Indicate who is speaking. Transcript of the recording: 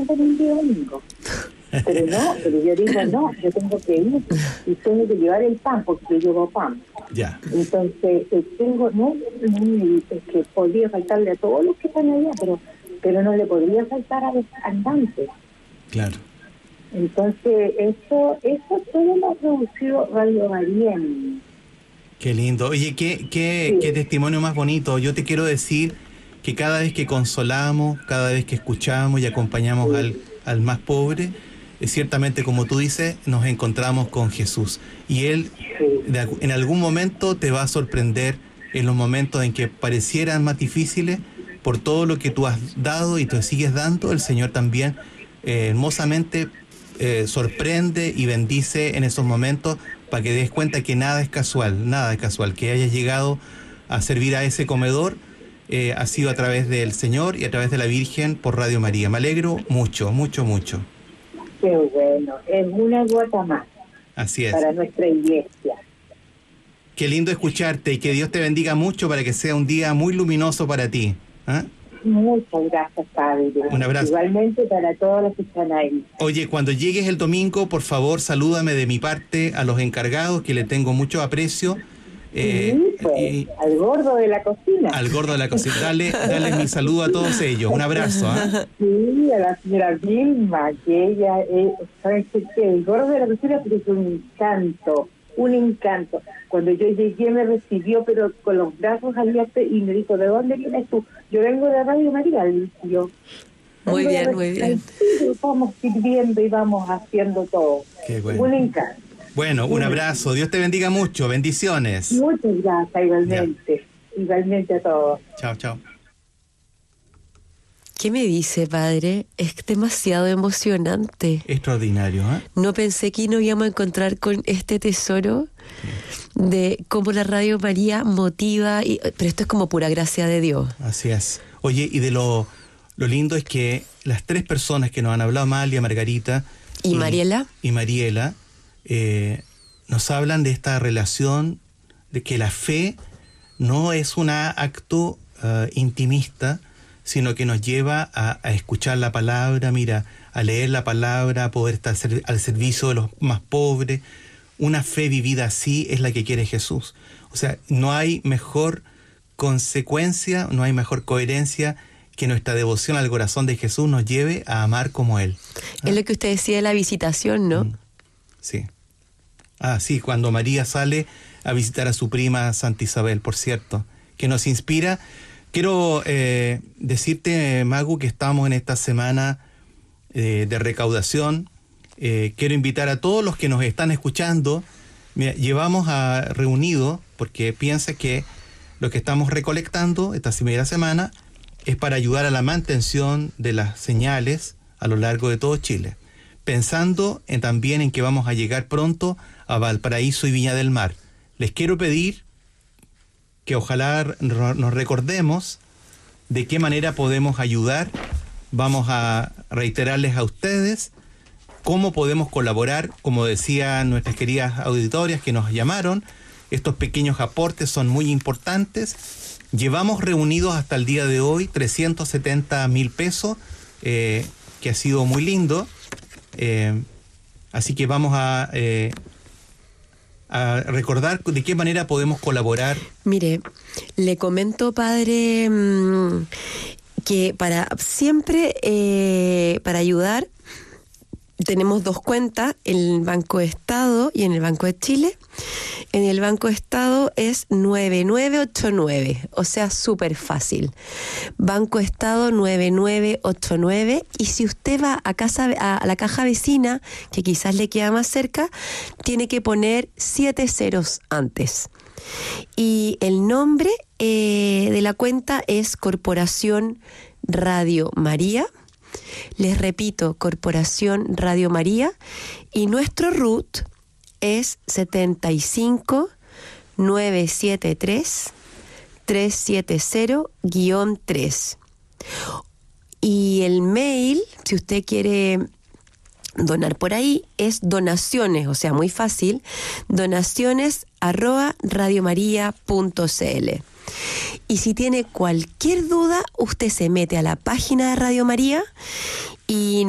Speaker 1: en un día domingo. Pero yo digo, no, yo tengo que ir y tengo que llevar el pan, porque yo llevo pan.
Speaker 2: Ya.
Speaker 1: Entonces, es que podría faltarle a todos los que están allá, pero no le podría faltar a los andantes.
Speaker 2: Claro.
Speaker 1: Entonces, eso todo lo ha producido Radio María.
Speaker 2: Qué lindo. Oye, qué testimonio más bonito. Yo te quiero decir que cada vez que consolamos, cada vez que escuchamos y acompañamos al más pobre, ciertamente, como tú dices, nos encontramos con Jesús. Y Él en algún momento te va a sorprender en los momentos en que parecieran más difíciles, por todo lo que tú has dado y te sigues dando. El Señor también hermosamente sorprende y bendice en esos momentos, para que des cuenta que nada es casual, que hayas llegado a servir a ese comedor. Ha sido a través del Señor y a través de la Virgen por Radio María. Me alegro mucho, mucho, mucho.
Speaker 1: Qué bueno, es una gota más.
Speaker 2: Así es.
Speaker 1: Para nuestra iglesia.
Speaker 2: Qué lindo escucharte y que Dios te bendiga mucho para que sea un día muy luminoso para ti. ¿Ah?
Speaker 1: Muchas gracias, Padre.
Speaker 2: Un abrazo.
Speaker 1: Igualmente para todos los que están ahí.
Speaker 2: Oye, cuando llegues el domingo, por favor, salúdame de mi parte a los encargados, que le tengo mucho aprecio.
Speaker 1: Al gordo de la cocina.
Speaker 2: Al gordo de la cocina. Dale mi saludo a todos ellos. Un abrazo.
Speaker 1: Sí, a la señora Vilma, que ella ¿sabes qué? El gordo de la cocina es un encanto. Cuando yo llegué me recibió, pero con los brazos abiertos, y me dijo, ¿de dónde vienes tú? Yo vengo de Radio María, le dije yo.
Speaker 3: Muy bien.
Speaker 1: Sí, vamos sirviendo y vamos haciendo todo.
Speaker 2: Qué bueno.
Speaker 1: Un encanto.
Speaker 2: Bueno, un abrazo. Dios te bendiga mucho. Bendiciones.
Speaker 1: Muchas gracias, igualmente. Ya. Igualmente a todos.
Speaker 2: Chao, chao.
Speaker 3: ¿Qué me dice, padre? Es demasiado emocionante.
Speaker 2: Extraordinario, ¿eh?
Speaker 3: No pensé que nos íbamos a encontrar con este tesoro de cómo la Radio María motiva, pero esto es como pura gracia de Dios.
Speaker 2: Así es. Oye, y de lo lindo es que las tres personas que nos han hablado, Amalia, Margarita
Speaker 3: y Mariela,
Speaker 2: nos hablan de esta relación, de que la fe no es un acto intimista, sino que nos lleva a escuchar la palabra, a leer la palabra, a poder estar al servicio de los más pobres. Una fe vivida así es la que quiere Jesús. O sea, no hay mejor consecuencia, no hay mejor coherencia que nuestra devoción al corazón de Jesús nos lleve a amar como Él.
Speaker 3: Es lo que usted decía de la visitación, ¿no?
Speaker 2: Sí. Sí, cuando María sale a visitar a su prima Santa Isabel, por cierto, que nos inspira. Quiero decirte, Magu, que estamos en esta semana de recaudación. Quiero invitar a todos los que nos están escuchando. Mira, llevamos reunido, porque piensa que lo que estamos recolectando esta primera semana es para ayudar a la mantención de las señales a lo largo de todo Chile, pensando también en que vamos a llegar pronto a Valparaíso y Viña del Mar. Les quiero pedir que ojalá nos recordemos de qué manera podemos ayudar. Vamos a reiterarles a ustedes cómo podemos colaborar. Como decían nuestras queridas auditorias que nos llamaron, estos pequeños aportes son muy importantes. Llevamos reunidos hasta el día de hoy 370,000 pesos, que ha sido muy lindo. Así que vamos a recordar de qué manera podemos colaborar.
Speaker 3: Mire, le comento, padre, que para siempre, para ayudar, tenemos dos cuentas, en el Banco Estado y en el Banco de Chile. En el Banco Estado es 9989, o sea, súper fácil. Banco Estado 9989, y si usted va a la caja vecina, que quizás le queda más cerca, tiene que poner 7 ceros antes. Y el nombre de la cuenta es Corporación Radio María. Les repito, Corporación Radio María, y nuestro RUT es 75973-370-3. Y el mail, si usted quiere donar por ahí, es donaciones, o sea, muy fácil, donaciones@radiomaria.cl. Y si tiene cualquier duda, usted se mete a la página de Radio María y